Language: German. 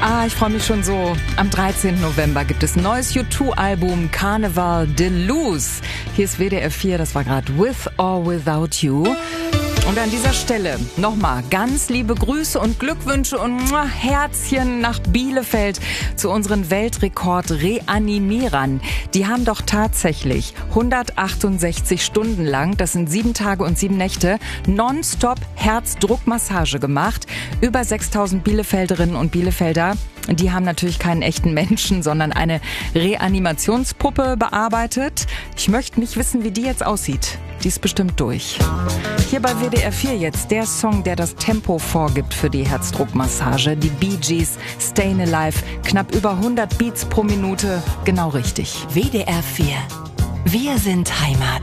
Ich freue mich schon so. Am 13. November gibt es ein neues U2-Album, Carnival Deluxe. Hier ist WDR 4, das war gerade With or Without You. Und an dieser Stelle nochmal ganz liebe Grüße und Glückwünsche und Herzchen nach Bielefeld zu unseren Weltrekord-Reanimierern. Die haben doch tatsächlich 168 Stunden lang, das sind 7 Tage und 7 Nächte, nonstop Herzdruckmassage gemacht. Über 6.000 Bielefelderinnen und Bielefelder. Die haben natürlich keinen echten Menschen, sondern eine Reanimationspuppe bearbeitet. Ich möchte nicht wissen, wie die jetzt aussieht. Die ist bestimmt durch. Hier bei WDR 4 jetzt der Song, der das Tempo vorgibt für die Herzdruckmassage. Die Bee Gees, Stayin' Alive, knapp über 100 Beats pro Minute. Genau richtig. WDR 4. Wir sind Heimat.